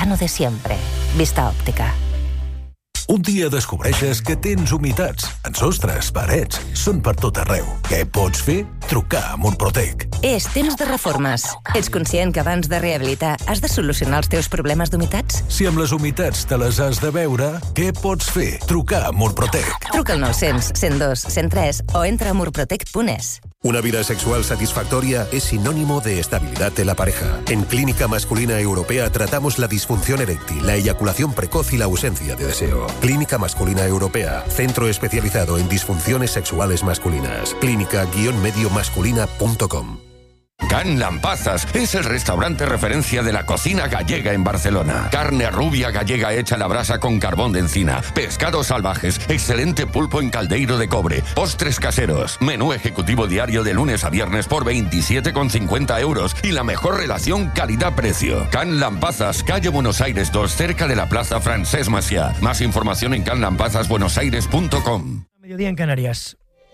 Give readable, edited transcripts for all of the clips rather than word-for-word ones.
verano de siempre. Vista Òptica. Un dia descobreixes que tens humitats en sostres, parets, són per tot arreu. Què pots fer? Trucar a Murprotec. És temps de reformes. Ets conscient que abans de rehabilitar has de solucionar els teus problemes d'humitats? Si amb les humitats te les has de veure, què pots fer? Trucar a Murprotec. Truca al 900 102 103 o entra a murprotec.es. Una vida sexual satisfactoria es sinónimo de estabilidad en la pareja. En Clínica Masculina Europea tratamos la disfunción eréctil, la eyaculación precoz y la ausencia de deseo. Clínica Masculina Europea, centro especializado en disfunciones sexuales masculinas. Clínica-mediomasculina.com. Can Lampazas es el restaurante referencia de la cocina gallega en Barcelona. Carne rubia gallega hecha a la brasa con carbón de encina, pescados salvajes, excelente pulpo en caldeiro de cobre, postres caseros, menú ejecutivo diario de lunes a viernes por 27,50 euros y la mejor relación calidad-precio. Can Lampazas, calle Buenos Aires 2, cerca de la Plaza Francesc Macià. Más información en canlampazasbuenosaires.com. Mediodía en Canarias.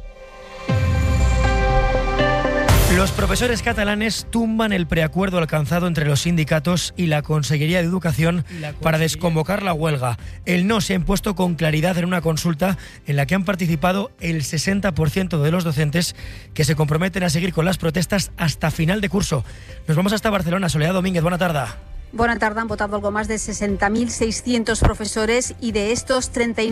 Los profesores catalanes tumban el preacuerdo alcanzado entre los sindicatos y la Consellería de Educación para desconvocar la huelga. El no se ha impuesto con claridad en una consulta en la que han participado el 60% de los docentes, que se comprometen a seguir con las protestas hasta final de curso. Nos vamos hasta Barcelona. Soledad Domínguez, buena tarde. Buena tarde. Han votado algo más de 60.600 profesores y de estos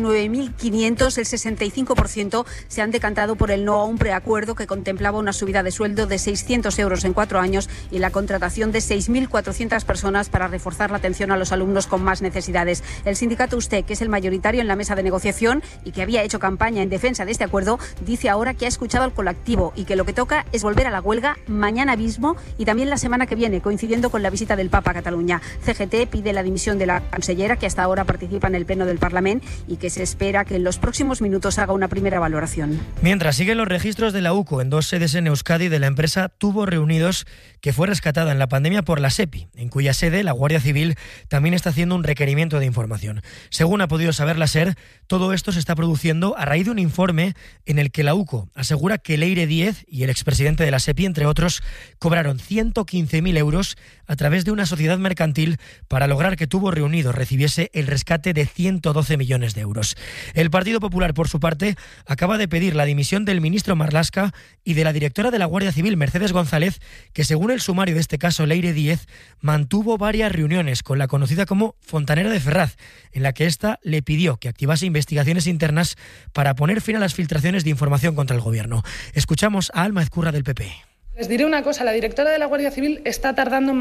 39.500, el 65% se han decantado por el no a un preacuerdo que contemplaba una subida de sueldo de 600 euros en 4 años y la contratación de 6.400 personas para reforzar la atención a los alumnos con más necesidades. El sindicato USTE, que es el mayoritario en la mesa de negociación y que había hecho campaña en defensa de este acuerdo, dice ahora que ha escuchado al colectivo y que lo que toca es volver a la huelga mañana mismo y también la semana que viene, coincidiendo con la visita del Papa a Cataluña. CGT pide la dimisión de la consellera, que hasta ahora participa en el pleno del Parlamento y que se espera que en los próximos minutos haga una primera valoración. Mientras siguen los registros de la UCO en 2 sedes en Euskadi de la empresa Tubos Reunidos, que fue rescatada en la pandemia por la SEPI, en cuya sede la Guardia Civil también está haciendo un requerimiento de información. Según ha podido saber la SER, todo esto se está produciendo a raíz de un informe en el que la UCO asegura que Leire Díez y el expresidente de la SEPI, entre otros, cobraron 115.000 euros a través de una sociedad mercantil para lograr que Tubos Reunidos recibiese el rescate de 112 millones de euros. El Partido Popular, por su parte, acaba de pedir la dimisión del ministro Marlaska y de la directora de la Guardia Civil, Mercedes González, que según el sumario de este caso, Leire Díez, mantuvo varias reuniones con la conocida como Fontanera de Ferraz, en la que ésta le pidió que activase investigaciones internas para poner fin a las filtraciones de información contra el gobierno. Escuchamos a Alma Ezcurra del PP. Les diré una cosa, la directora de la Guardia Civil está tardando en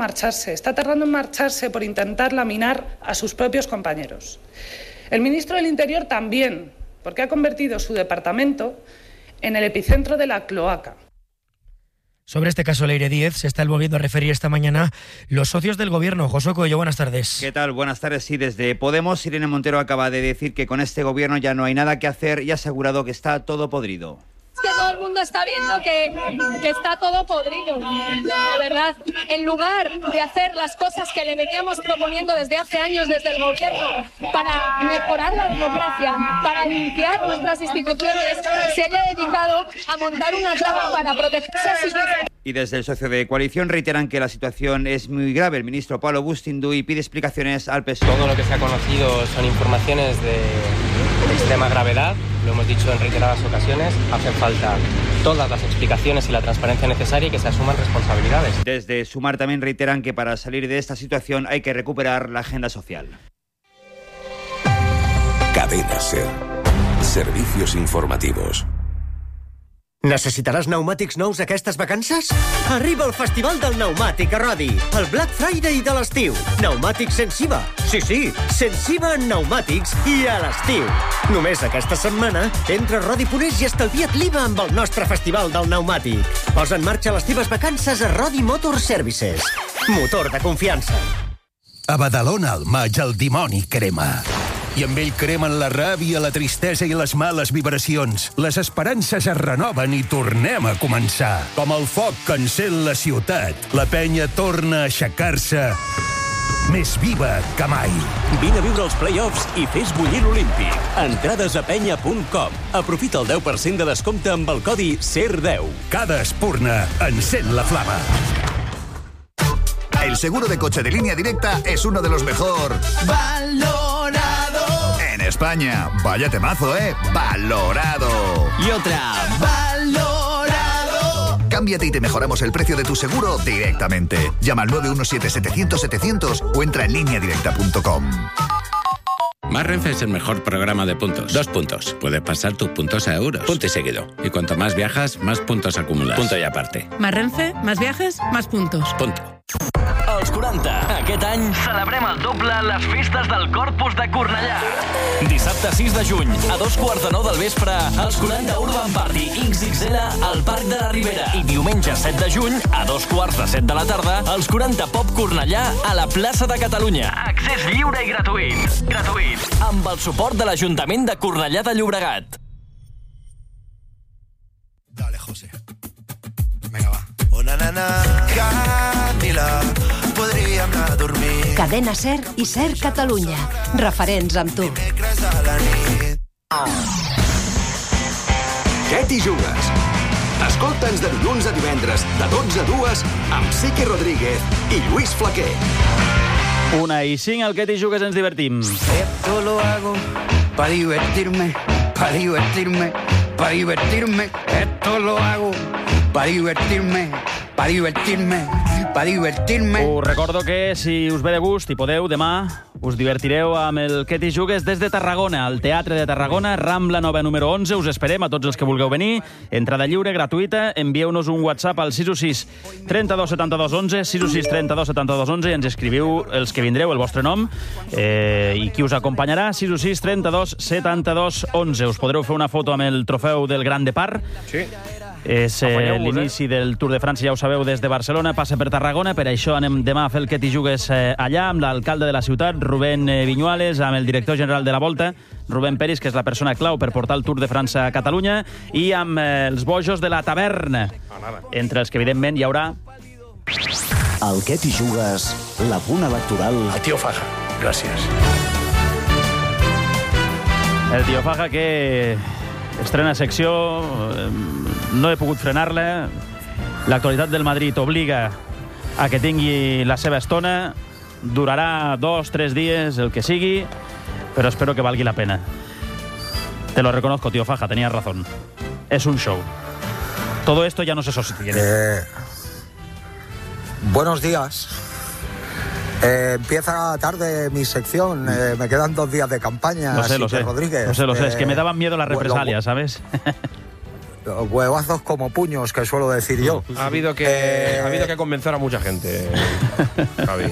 marcharse por intentar laminar a sus propios compañeros. El ministro del Interior también, porque ha convertido su departamento en el epicentro de la cloaca. Sobre este caso Leire Díez se están volviendo a referir esta mañana los socios del gobierno. José Coello, buenas tardes. ¿Qué tal? Buenas tardes. Sí, desde Podemos, Irene Montero acaba de decir que con este gobierno ya no hay nada que hacer y ha asegurado que está todo podrido. Que todo el mundo está viendo que está todo podrido, la verdad. En lugar de hacer las cosas que le veníamos proponiendo desde hace años desde el gobierno para mejorar la democracia, para limpiar nuestras instituciones, se haya dedicado a montar una trama para protegerse a sí mismo. Y desde el socio de coalición reiteran que la situación es muy grave. El ministro Pablo Bustinduy pide explicaciones al PSOE. Todo lo que se ha conocido son informaciones de extrema gravedad, lo hemos dicho en reiteradas ocasiones, hacen falta todas las explicaciones y la transparencia necesaria y que se asuman responsabilidades. Desde Sumar también reiteran que para salir de esta situación hay que recuperar la agenda social. Cadena SER. Servicios informativos. Necessitaràs pneumàtics nous aquestes vacances? Arriba el Festival del Pneumàtic a Rodi, el Black Friday de l'estiu. Pneumàtics sense IVA. Sí, sense IVA en pneumàtics i a l'estiu. Només aquesta setmana, entra a Rodi.es i estalvia't l'IVA amb el nostre Festival del Pneumàtic. Posa en marxa les teves vacances a Rodi Motor Services. Motor de confiança. A Badalona, al maig, el dimoni crema. I amb ell cremen la ràbia, la tristesa i les males vibracions. Les esperances es renoven i tornem a començar. Com el foc que encén la ciutat, la penya torna a aixecar-se més viva que mai. Vine a viure els play-offs i fes bullir l'Olímpic. Entrades a penya.com. Aprofita el 10% de descompte amb el codi SER10. Cada espurna encén la flama. El seguro de coche de Línea Directa es uno de los mejor valorado en España. Vaya temazo, ¿eh? Valorado. Y otra. Valorado. Cámbiate y te mejoramos el precio de tu seguro directamente. Llama al 917-700-700 o entra en lineadirecta.com. Más Renfe es el mejor programa de puntos. 2 puntos. Puedes pasar tus puntos a euros. Punto y seguido. Y cuanto más viajas, más puntos acumulas. Punto y aparte. Más Renfe, más viajes, más puntos. Punto. Als 40. Aquest any celebrem el doble les festes del Corpus de Cornellà. Dissabte 6 de juny, a 2:45 del vespre, els 40 Urban Party XXL al Parc de la Ribera. I diumenge 7 de juny, a 2:45 de la tarda, els 40 Pop Cornellà a la plaça de Catalunya. Accés lliure i gratuït. Gratuït. Amb el suport de l'Ajuntament de Cornellà de Llobregat. Dale, José. Venga, va. Una nana, Camila, podríem anar a dormir. Cadena SER i SER Catalunya. Referents amb tu. Què t'hi jugues? Escolta'ns de dilluns a divendres, de 12 a 2, amb Sique Rodríguez i Lluís Flaquer. 1:05, al Què t'hi jugues ens divertim. Esto lo hago para divertirme, para divertirme, para divertirme. Esto lo hago para divertirme, para divertirme, para divertirme. Us recordo que, si us ve de gust i podeu, demà us divertireu amb el Què t'hi jugues des de Tarragona, al Teatre de Tarragona, Rambla Nova número 11. Us esperem a tots els que vulgueu venir. Entrada lliure, gratuïta. Envieu-nos un WhatsApp al 616 32 72 11, 616 32 72 11, i ens escriviu els que vindreu, el vostre nom i qui us acompanyarà, 616 32 72 11. Us podreu fer una foto amb el trofeu del Gran Depart. Sí. És l'inici del Tour de França, ja ho sabeu, des de Barcelona, passa per Tarragona. Per això anem demà a fer el Què t'hi jugues allà, amb l'alcalde de la ciutat, Rubén Viñuales, amb el director general de la Volta, Rubén Peris, que és la persona clau per portar el Tour de França a Catalunya, i amb els bojos de la taverna, entre els que, evidentment, hi haurà... El Què t'hi jugues, la puna electoral... El tio Faja, gràcies. El tio Faja, que estrena secció, no he pogut frenar-la. L'actualitat del Madrid obliga a que tingui la seva estona. Durarà 2-3 dies, el que sigui, pero espero que valgui la pena. Te lo reconozco, tío Faja, tenías razón. Es un show. Todo esto ya no se sostiene. Buenos días. Empieza tarde mi sección. Me quedan 2 días de campaña. Lo sé, Rodríguez. Lo sé. Es que me daban miedo las represalias, ¿sabes? Huevazos como puños, que suelo decir yo. Ha habido que convencer a mucha gente, Javi.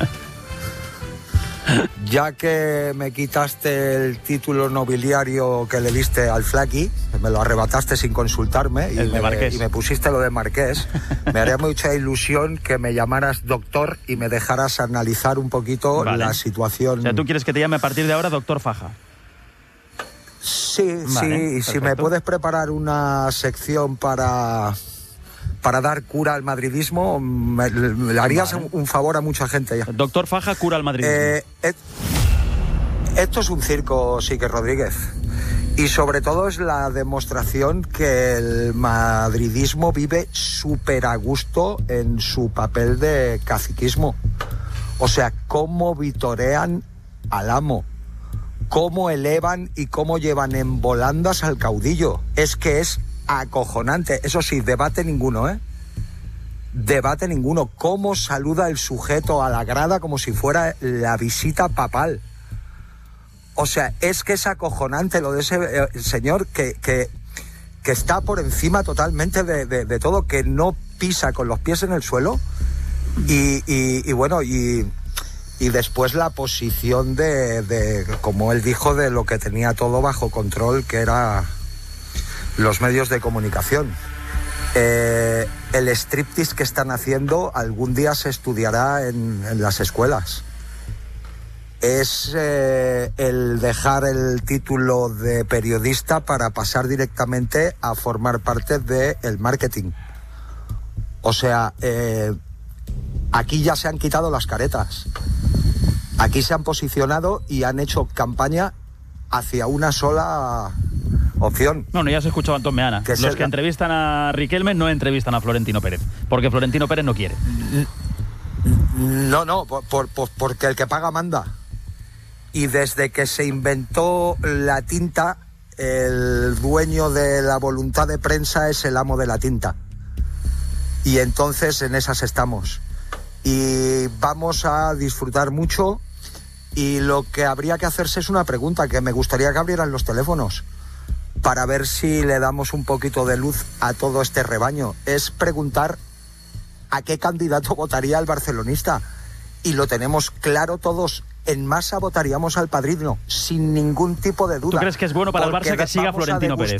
Ya que me quitaste el título nobiliario que le diste al Flaqui, me lo arrebataste sin consultarme y me pusiste lo de Marqués, me haría mucha ilusión que me llamaras doctor y me dejaras analizar un poquito la situación. O sea, ¿tú quieres que te llame a partir de ahora doctor Faja? Sí, vale, sí, y si me puedes preparar una sección para dar cura al madridismo, le harías un favor a mucha gente ya. Doctor Faja cura al madridismo. Esto es un circo, Sique Rodríguez. Y sobre todo es la demostración que el madridismo vive súper a gusto en su papel de caciquismo. O sea, cómo vitorean al amo, cómo elevan y cómo llevan en volandas al caudillo. Es que es acojonante. Eso sí, debate ninguno, ¿eh? Debate ninguno. Cómo saluda el sujeto a la grada como si fuera la visita papal. O sea, es que es acojonante lo de ese señor que está por encima totalmente de todo, que no pisa con los pies en el suelo. Y bueno, y después la posición de, como él dijo, de lo que tenía todo bajo control, que era los medios de comunicación. El striptease que están haciendo algún día se estudiará en las escuelas. Es el dejar el título de periodista para pasar directamente a formar parte del marketing. O sea, aquí ya se han quitado las caretas. Aquí se han posicionado y han hecho campaña hacia una sola opción. No, ya se escuchaba Antón Meana. Los que entrevistan a Riquelme no entrevistan a Florentino Pérez, porque Florentino Pérez no quiere. No, porque el que paga manda. Y desde que se inventó la tinta, el dueño de la voluntad de prensa es el amo de la tinta. Y entonces en esas estamos. Y vamos a disfrutar mucho. Y lo que habría que hacerse es una pregunta, que me gustaría que abrieran los teléfonos para ver si le damos un poquito de luz a todo este rebaño. Es preguntar a qué candidato votaría el barcelonista. Y lo tenemos claro todos. En masa votaríamos al Padrino, sin ningún tipo de duda. ¿Tú crees que es bueno para el Barça que siga Florentino Pérez?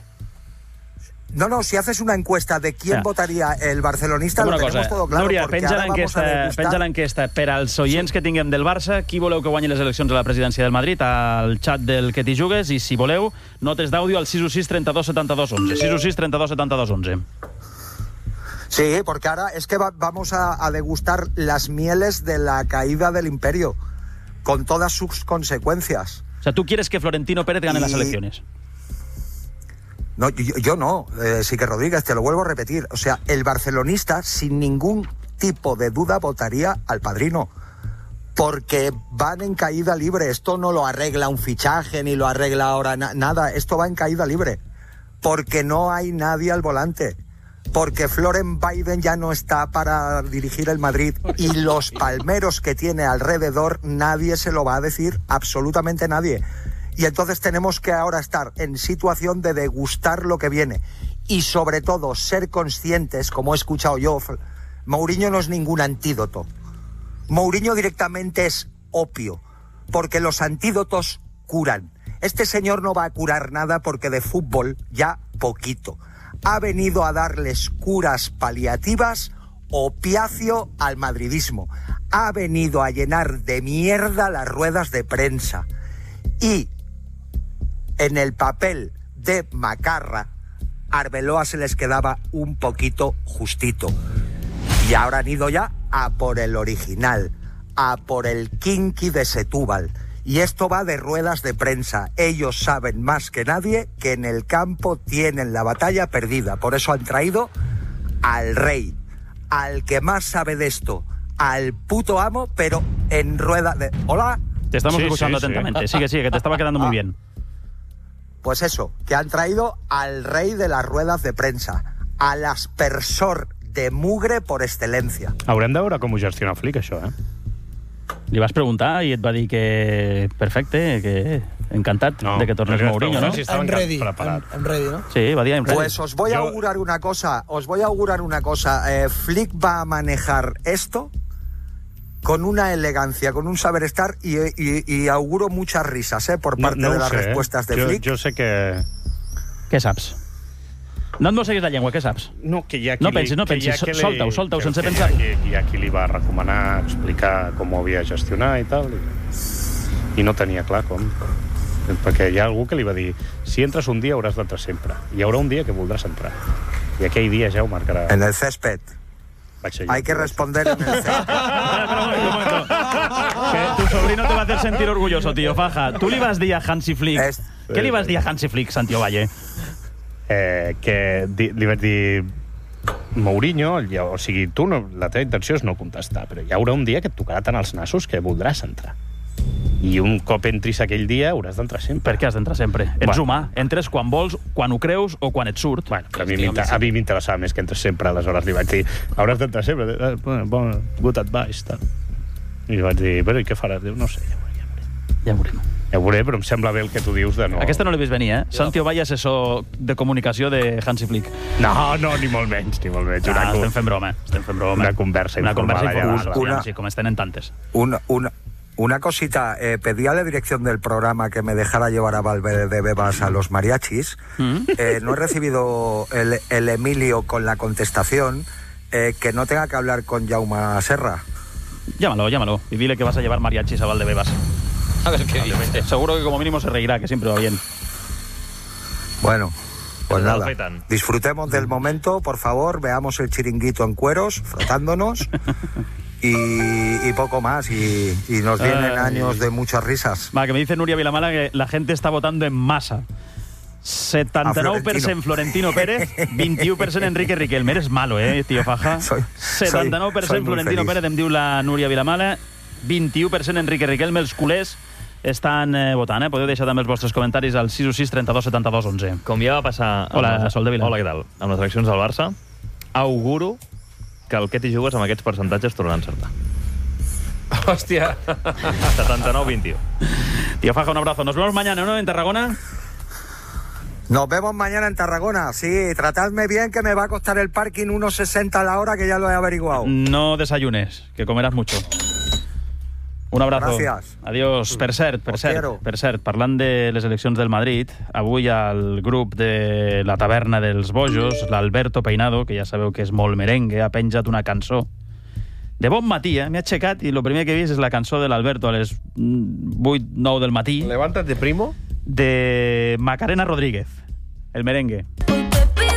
No, si haces una encuesta de quién votaria el barcelonista, lo tenemos todo claro. Núria, penja l'enquesta per als oients que tinguem del Barça. Qui voleu que guanyi les eleccions a la presidència del Madrid? Al xat del Que t'hi jugues. I si voleu, notes d'àudio al 616 32 72 11. 616 32 72 11. Sí, porque ahora es que vamos a degustar las mieles de la caída del imperio, con todas sus consecuencias. O sea, ¿tú quieres que Florentino Pérez gane las elecciones? No, yo no, sí que Rodríguez, te lo vuelvo a repetir. O sea, el barcelonista, sin ningún tipo de duda, votaría al Padrino. Porque van en caída libre. Esto no lo arregla un fichaje, ni lo arregla ahora nada. Esto va en caída libre. Porque no hay nadie al volante. Porque Florent Biden ya no está para dirigir el Madrid. Y los palmeros que tiene alrededor, nadie se lo va a decir, absolutamente nadie. Y entonces tenemos que ahora estar en situación de degustar lo que viene. Y sobre todo, ser conscientes, como he escuchado yo, Mourinho no es ningún antídoto. Mourinho directamente es opio, porque los antídotos curan. Este señor no va a curar nada porque de fútbol ya poquito. Ha venido a darles curas paliativas, opiáceo al madridismo. Ha venido a llenar de mierda las ruedas de prensa. Y en el papel de macarra, Arbeloa se les quedaba un poquito justito. Y ahora han ido ya a por el original, a por el kinky de Setúbal. Y esto va de ruedas de prensa. Ellos saben más que nadie que en el campo tienen la batalla perdida. Por eso han traído al rey, al que más sabe de esto, al puto amo, pero en rueda de... ¿Hola? Te estamos escuchando atentamente. Sigue, que te estaba quedando muy bien. Pues eso, que han traído al rey de las ruedas de prensa, al aspersor de mugre por excelencia. Haurem de veure com ho gestiona Flick, això, Li vas preguntar i et va dir que perfecte, que encantat de que tornes Mourinho, ¿no? Si I'm ready, ¿no? Sí, va dir I'm ready. Pues os voy a augurar una cosa, Flick va a manejar esto con una elegancia, con un saber estar y auguro muchas risas por parte de las respuestas de Flick. Jo sé que... Què saps? No et mosseguis la llengua, què saps? No, que hi ha qui no pensis, solta-ho, sense pensar. Hi ha qui li va recomanar explicar com ho havia de gestionar i tal, i no tenia clar com. Perquè hi ha algú que li va dir, si entres un dia hauràs d'entrar sempre. Hi haurà un dia que voldràs entrar. I aquell dia ja ho marcarà. En el césped. Hay que responder en el césped. Que tu sobrino te va a hacer sentir orgulloso, tío, Faja. Tu li vas dir a Hansi Flick... Què li vas dir a Hansi Flick, Santiago Valle? Que li vaig dir Mourinho, o sigui, tu la teva intenció és no contestar, però hi haurà un dia que et tocarà tant els nassos que voldràs entrar. I un cop entris aquell dia hauràs d'entrar sempre. Per què has d'entrar sempre? Ets humà. Entres quan vols, quan ho creus o quan et surt. Bueno, a mi m'interessava més que entres sempre, aleshores li vaig dir, hauràs d'entrar sempre. Good advice, tal. I li vaig dir, però i què faràs? Diu, no sé, ja veurem. Ja ho veuré, però em sembla bé el que tu dius de no... Aquesta no l'he vist venir, Santiago Valle, assessor de comunicació de Hansi Flick. No, ni molt menys, ni molt menys. Estem fent broma. Una conversa informal. Sí, com es tenen tantes. Una cosita, pedí a la dirección del programa que me dejara llevar a Valverde de Bebas a los mariachis. No he recibido el Emilio con la contestación, que no tenga que hablar con Jaume Serra. Llámalo, y dile que vas a llevar mariachis a Valdebebas. A ver qué dice. Seguro que como mínimo se reirá, que siempre va bien. Bueno, pues nada. Disfrutemos del momento, por favor. Veamos el chiringuito en cueros, frotándonos. Y poco más. Y nos vienen años de muchas risas. Va, que me dice Nuria Vilamala que la gente está votando en masa. 79% Florentino Pérez, 21% Enrique Riquelme. Eres malo, tío Faja. 79% Florentino Pérez, em diu la Núria Vilamala. 21% Enrique Riquelme. Els culers estan votant, Podeu deixar també els vostres comentaris al 616 32 72 11. Com ja va passar... Hola, Sol de Vila. Hola, què tal? Amb les eleccions del Barça, auguro que el Queti Jugues amb aquests percentatges tornarà a encertar. Hòstia. 79-21. Tío Faja, un abrazo. Nos vemos mañana, ¿no? En Tarragona. Nos vemos mañana en Tarragona. Sí, tratadme bien, que me va a costar el parking 1,60 a la hora, que ya lo he averiguado. No desayunes, que comerás mucho. Un abrazo. Gràcies. Adiós. Per cert, parlant de les eleccions del Madrid, avui al grup de la taverna dels bojos, l'Alberto Peinado, que ja sabeu que és molt merengue, ha penjat una cançó de bon matí, M'he aixecat i el primer que he vist és la cançó de l'Alberto a les 8-9 del matí. Levántate, primo. De Macarena Rodríguez, el merengue.